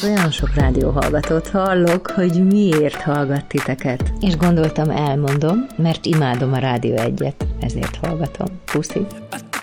olyan sok rádióhallgatót hallok, hogy miért hallgat titeket. És gondoltam, elmondom, mert imádom a Rádió 1-et, ezért hallgatom. Puszi!